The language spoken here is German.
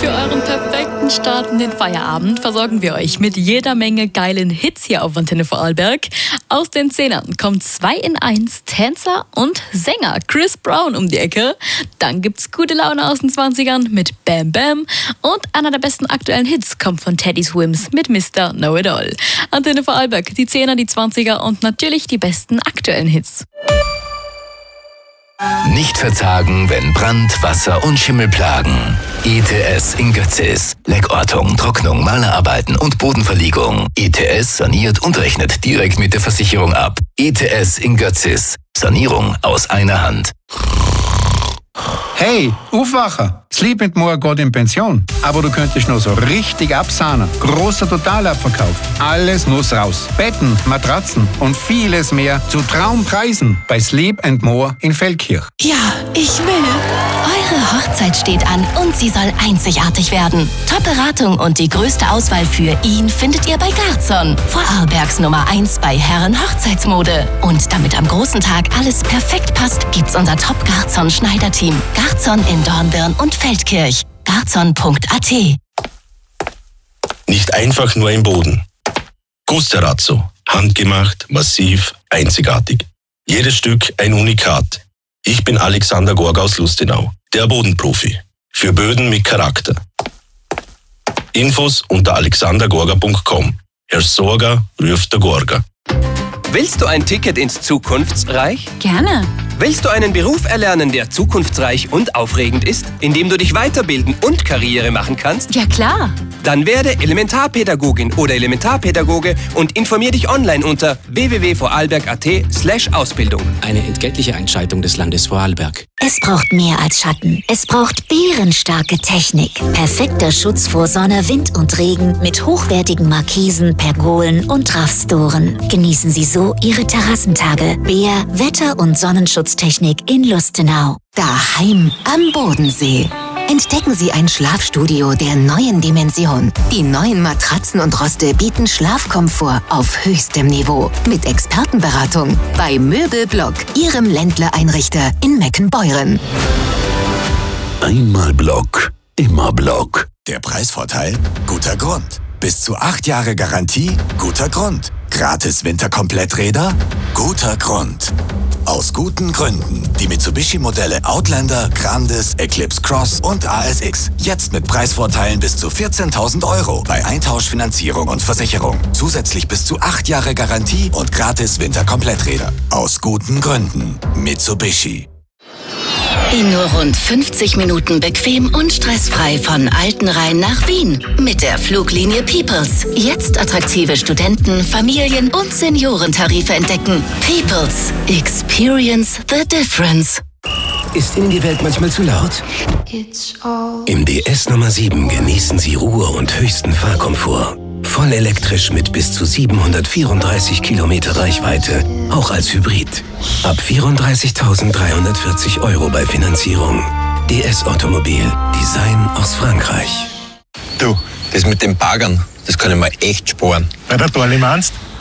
Für euren perfekten Start in den Feierabend versorgen wir euch mit jeder Menge geilen Hits hier auf Antenne Vorarlberg. Aus den 10ern kommt 2 in 1 Tänzer und Sänger Chris Brown um die Ecke. Dann gibt's gute Laune aus den 20ern mit Bam Bam. Und einer der besten aktuellen Hits kommt von Teddy Swims mit Mr. Know It All. Antenne Vorarlberg, die 10er, die 20er und natürlich die besten aktuellen Hits. Nicht verzagen, wenn Brand, Wasser und Schimmel plagen. ETS in Götzis. Leckortung, Trocknung, Malerarbeiten und Bodenverlegung. ETS saniert und rechnet direkt mit der Versicherung ab. ETS in Götzis. Sanierung aus einer Hand. Hey, aufwachen! Sleep mit Moor geht in Pension. Aber du könntest noch so richtig absahnen. Großer Totalabverkauf. Alles muss raus. Betten, Matratzen und vieles mehr zu Traumpreisen bei Sleep More in Feldkirch. Ja, ich will. Eure Hochzeit steht an und sie soll einzigartig werden. Top-Beratung und die größte Auswahl für ihn findet ihr bei Garzon. Vorarlbergs Nummer 1 bei Herren-Hochzeitsmode. Und damit am großen Tag alles perfekt passt, gibt's unser Top-Garzon-Schneiderteam. Garzon in Dornbirn und Feldkirch. Garzon.at. Nicht einfach nur im Boden. Gusterazzo. Handgemacht, massiv, einzigartig. Jedes Stück ein Unikat. Ich bin Alexander Gorga aus Lustenau, der Bodenprofi. Für Böden mit Charakter. Infos unter alexandergorga.com. Herr Sorga ruft der Gorga. Willst du ein Ticket ins Zukunftsreich? Gerne. Willst du einen Beruf erlernen, der zukunftsreich und aufregend ist, in dem du dich weiterbilden und Karriere machen kannst? Ja klar. Dann werde Elementarpädagogin oder Elementarpädagoge und informier dich online unter www.vorarlberg.at/Ausbildung. Eine entgeltliche Entscheidung des Landes Vorarlberg. Es braucht mehr als Schatten. Es braucht bärenstarke Technik. Perfekter Schutz vor Sonne, Wind und Regen mit hochwertigen Markisen, Pergolen und Raffstoren. Genießen Sie so Ihre Terrassentage. Bär, Wetter- und Sonnenschutztechnik in Lustenau. Daheim am Bodensee. Entdecken Sie ein Schlafstudio der neuen Dimension. Die neuen Matratzen und Roste bieten Schlafkomfort auf höchstem Niveau. Mit Expertenberatung bei Möbelblock, Ihrem Ländler-Einrichter in Meckenbeuren. Einmal Block, immer Block. Der Preisvorteil? Guter Grund. Bis zu 8 Jahre Garantie? Guter Grund. Gratis Winterkompletträder? Guter Grund. Aus guten Gründen. Die Mitsubishi-Modelle Outlander, Grandis, Eclipse Cross und ASX. Jetzt mit Preisvorteilen bis zu 14.000 € bei Eintauschfinanzierung und Versicherung. Zusätzlich bis zu 8 Jahre Garantie und gratis Winterkompletträder. Aus guten Gründen. Mitsubishi. In nur rund 50 Minuten bequem und stressfrei von Altenrhein nach Wien. Mit der Fluglinie Peoples. Jetzt attraktive Studenten-, Familien- und Seniorentarife entdecken. Peoples. Experience the difference. Ist Ihnen die Welt manchmal zu laut? Im DS Nummer 7 genießen Sie Ruhe und höchsten Fahrkomfort. Voll elektrisch mit bis zu 734 Kilometer Reichweite, auch als Hybrid. Ab 34.340 € bei Finanzierung. DS Automobil, Design aus Frankreich. Du, das mit den Bagern, das kann ich mir echt sparen. Bei der Dorli meinst?